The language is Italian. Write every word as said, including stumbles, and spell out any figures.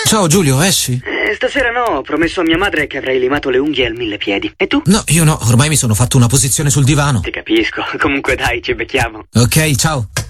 Ciao Giulio, esci? Eh, stasera no, ho promesso a mia madre che avrei limato le unghie al mille piedi. E tu? No, io no, ormai mi sono fatto una posizione sul divano. Ti capisco. Comunque dai, ci becchiamo. Ok, ciao.